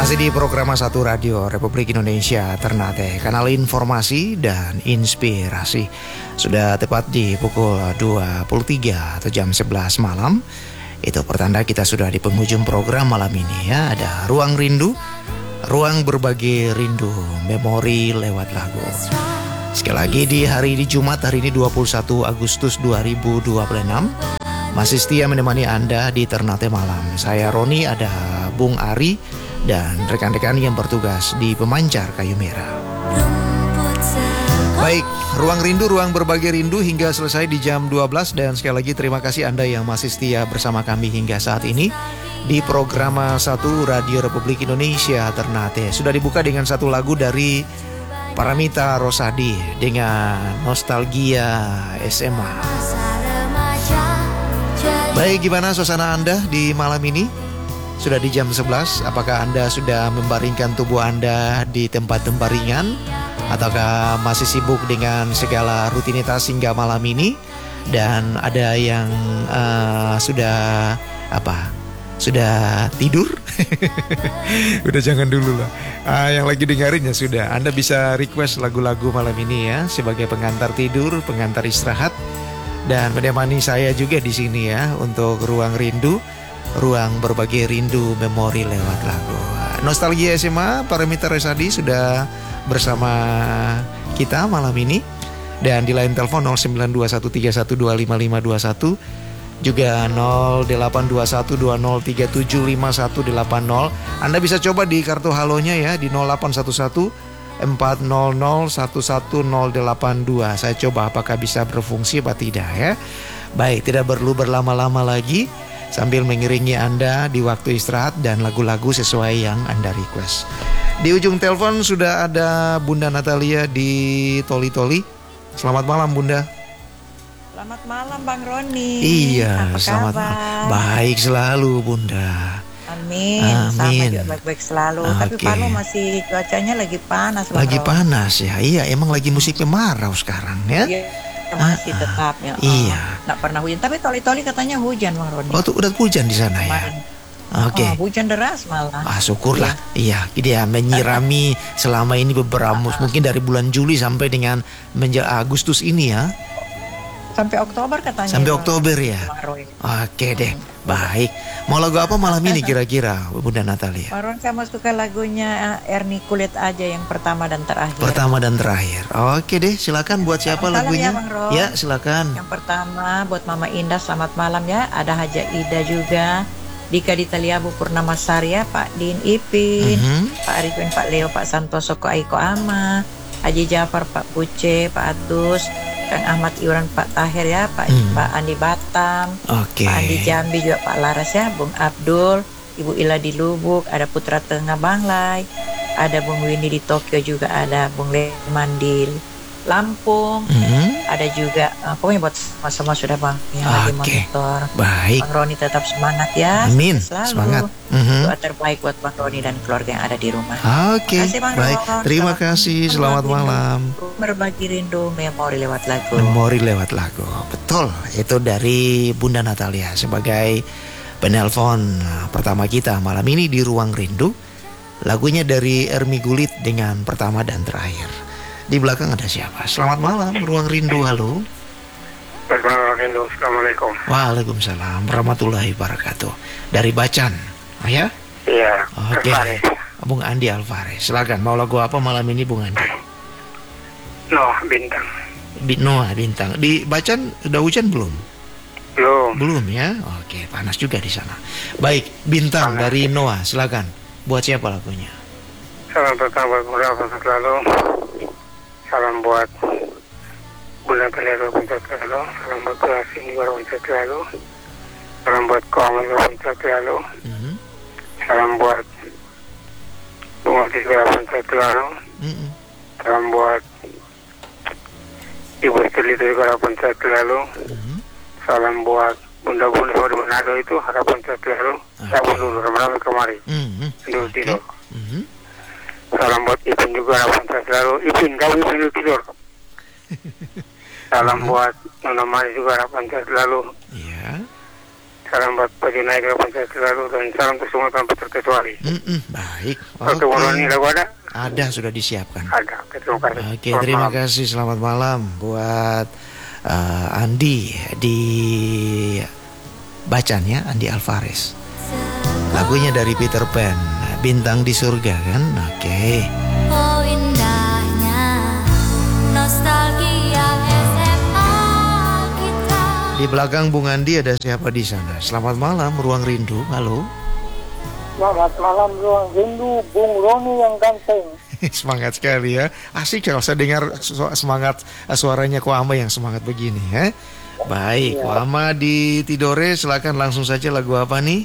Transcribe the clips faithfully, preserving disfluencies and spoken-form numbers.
Masih di program satu Radio Republik Indonesia Ternate, kanal informasi dan inspirasi. Sudah tepat di pukul dua puluh tiga atau jam sebelas malam. Itu pertanda kita sudah di penghujung program malam ini ya. Ada Ruang Rindu, ruang berbagi rindu, memori lewat lagu. Sekali lagi di hari di Jumat, hari ini dua puluh satu Agustus dua ribu dua puluh enam. Masih setia menemani Anda di Ternate Malam. Saya Roni, ada Bung Ari dan rekan-rekan yang bertugas di pemancar kayu merah. Baik, Ruang Rindu, ruang berbagi rindu hingga selesai di jam dua belas. Dan sekali lagi terima kasih Anda yang masih setia bersama kami hingga saat ini di program satu Radio Republik Indonesia Ternate. Sudah dibuka dengan satu lagu dari Paramita Rosadi dengan Nostalgia S M A. Baik, gimana suasana Anda di malam ini? Sudah di jam sebelas, apakah Anda sudah membaringkan tubuh Anda di tempat-tempat ringan? Ataukah masih sibuk dengan segala rutinitas hingga malam ini? Dan ada yang uh, sudah apa? Sudah tidur? Udah jangan dulu lah. Ah, yang lagi dengerin ya sudah. Anda bisa request lagu-lagu malam ini ya sebagai pengantar tidur, pengantar istirahat. Dan menemani saya juga di sini ya untuk Ruang Rindu, ruang berbagi rindu, memori lewat lagu. Nostalgia S M A, Paramita Rosadi sudah bersama kita malam ini. Dan di line telepon nol sembilan dua satu tiga satu dua lima lima dua satu, juga nol delapan dua satu dua nol tiga tujuh lima satu delapan nol. Anda bisa coba di kartu halonya ya di nol delapan satu satu empat nol nol satu satu nol delapan dua. Saya coba apakah bisa berfungsi apa tidak ya. Baik, tidak perlu berlama-lama lagi sambil mengiringi Anda di waktu istirahat dan lagu-lagu sesuai yang Anda request. Di ujung telepon sudah ada Bunda Natalia di Toli-Toli. Selamat malam Bunda. Selamat malam Bang Roni. Iya, apa selamat malam. Baik selalu Bunda. Amin. Amin. Sama juga baik-baik selalu. Okay. Tapi Palu masih cuacanya lagi panas. Lagi panas ya. Iya, emang lagi musim kemarau sekarang ya. Iya, masih ah, tetap ya. Oh, iya. Nggak pernah hujan. Tapi Toli-Toli katanya hujan Bang Roni. Oh, tuh udah hujan di sana ya. Oke. Okay. Oh, hujan deras malah. Ah, syukurlah. Iya, dia menyirami selama ini beberapa mungkin dari bulan Juli sampai dengan menjelang Agustus ini ya. Sampai Oktober katanya. Sampai Oktober ya. Oke deh, baik. Mau lagu apa malam ini kira-kira, Bunda Natalia? Maron, saya mau suka lagunya Erni Kulit aja yang pertama dan terakhir. Pertama dan terakhir. Oke deh, silakan buat siapa Salam lagunya? Ya, Bang Ron. Ya, silakan. Yang pertama buat Mama Indah, selamat malam ya. Ada Haja Ida juga. Dika Ditaliabu Purnama Sarya, Pak Din Ipin, mm-hmm. Pak Arifin, Pak Leo, Pak Santoso, Ko Aiko Ama, Haji Jafar, Pak Puce, Pak Atus, Kang Ahmad Iuran, Pak Tahir ya, Pak hmm. Pak Andi Batam, okay. Pak Andi Jambi juga, Pak Laras ya, Bung Abdul, Ibu Ila di Lubuk, ada Putra Tengah Banglai, ada Bung Windy di Tokyo juga, ada Bung Leman di Lampung, mm-hmm. ada juga, uh, pokoknya buat semua sudah Bang yang okay. lagi monitor. Baik. Bang Roni tetap semangat ya. Amin. Selalu. Semangat. Mm-hmm. Doa terbaik buat Bang Roni dan keluarga yang ada di rumah. Oke. Okay. Baik. Ron. Terima selamat kasih. Selamat malam. Berbagi rindu, memori lewat lagu. Memori lewat lagu. Betul. Itu dari Bunda Natalia sebagai penelpon pertama kita malam ini di Ruang Rindu. Lagunya dari Ermi Gulit dengan pertama dan terakhir. Di belakang ada siapa? Selamat malam, Ruang Rindu, halo. Ruang Rindu, Assalamualaikum. Waalaikumsalam, warahmatullahi wabarakatuh. Dari Bacan, oh ya? Iya. Oke, okay. Bung Andi Alvarez. Silakan, mau lagu apa malam ini, Bung Andi? Noah Bintang. Bi- Noah Bintang. Di Bacan udah hujan belum? Belum. Belum ya? Oke, panas juga di sana. Baik, Bintang panas. Dari Noah, silakan. Buat siapa lagunya? Salam pertama buat selalu. Salam buat Bunda Pelero Pencet Lalu. Salam buat Klasing Luar Pencet Lalu. Salam buat Koamal Luar Pencet Lalu. Mm-hmm. Salam buat Bunga Tisgara Pencet Lalu. Mm-hmm. Salam buat Ibu Istri Tisgara Pencet Lalu. Mm-hmm. Salam buat Bunda-bunda di Manado itu harapan Pencet Lalu. Okay. Saya dulu rame-rame kemari. Mm-hmm. Tidur okay. tidur. Mm-hmm. Salam buat Ipin juga, harapan selalu. Ipin, kamu Ipin tidur. Salam buat Nona Mari juga, harapan selalu. Iya. salam buat Pak Junai di Labuan sehat selalu, dan salam untuk semua tanpa terkecuali. Mm-mm, baik. Oke. Oke. Warna lagu ada? Ada, sudah disiapkan. Ada. Oke, terima kasih. Oke, Selamat terima malam. kasih. Selamat malam buat uh, Andi di Bacannya, Andi Alvarez. Lagunya dari Peter Pan, Bintang di Surga kan? Oke. Oh indahnya nostalgia S M A kita. Di belakang Bung Andi ada siapa di sana? Selamat malam, Ruang Rindu. Halo. Selamat malam Ruang Rindu, Bung Roni yang ganteng. Semangat sekali ya. Asik kalau saya dengar su- semangat uh, suaranya Ko Ama yang semangat begini ya. Baik, Ko Ama di Tidore, silakan langsung saja lagu apa nih?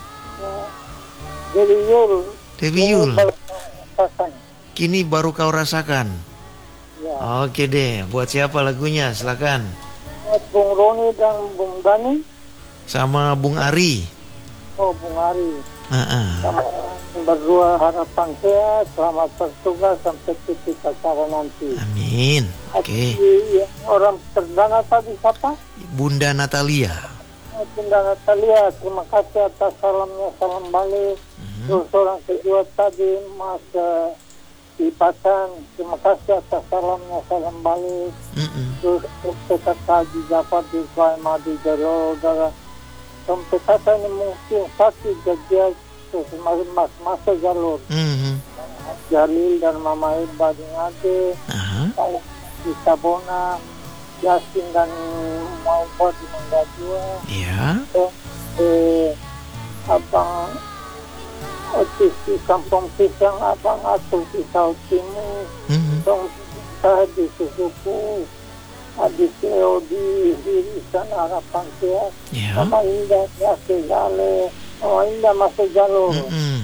Jadi Yul. Dewi Yul. Pasan. Kini baru kau rasakan. Ya. Oke deh, buat siapa lagunya? Silakan. Buat Bung Roni dan Bung Dani. Sama Bung Ari. Oh, Bung Ari. Heeh. Sama berdua harapan saya selamat bertugas sampai titik acara nanti. Amin. Oke. Jadi, orang perdana tadi siapa? Bunda Natalia. Bunda Natalia, terima kasih atas salamnya, salam balik. Terus orang kedua tadi Mas uh, Ipatan, terima kasih atas salamnya, salam balik. Mm-mm. Terus kita Haji Jafar di Kuala Madi Jaro, darah. Sampai kata ini mungkin satu jadian terus mas masa jalur. Mhm. Jalil dan Mama Iba di Ngade, Aha. di Sabona, Yasin dan Maupot di Manggajua. Iya. Eh, abang otis di Kampung Pisang, abang Atul di Saut Timur, Mhm. dong saya di Susupu, adik Leo di Irisan Harapan Sehat, Iya. Mama Indah masih Jale, Mama Indah masih Jalur, Mm-mm.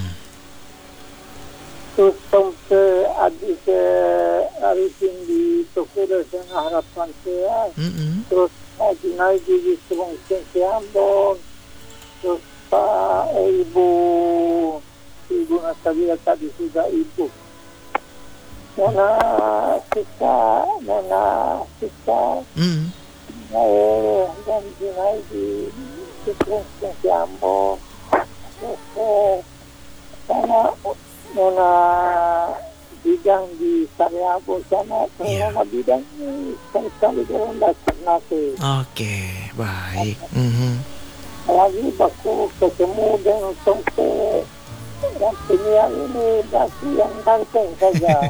terus sampai adik Arifin di Tokyo dan Harapan Sehat, Mm-mm. terus Haji Naidi di Sumungkin Ciambon, terus Pak eh, Ibu Ibu Natalia tadi sudah Ibu Nona Sika Nona Sika Mm. eh, dan Junaidi di Sumungkin Ciambon, terus eh, sana Nona Bidang di Sariabo sana, Iya. Nona Bidang ini sekali-kali dalam dasar nasi. Oke, baik. Mhm. Lagi baku ketemu dengan sampai yang penyiar ini baki yang ganteng saja.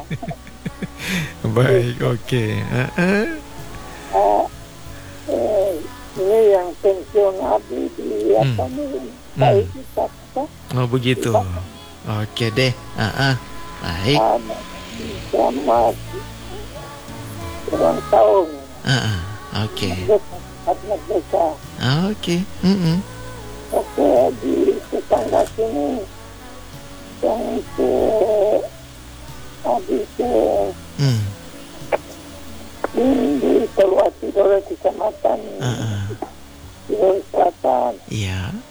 Baik, oke. Heeh. eh, eh, ini yang pensiun Abi di Hmm. apa nih? Hmm. Baik kita Oh begitu. Oke deh. Heeh. Baik. selamat ulang tahun. Heeh. Oke. Karena mereka Oke. Mhm. oke di tetangga sini yang ke habis ke Hmm. ini di Teluk Tidore kecamatan Heeh. Tidore Selatan. Iya.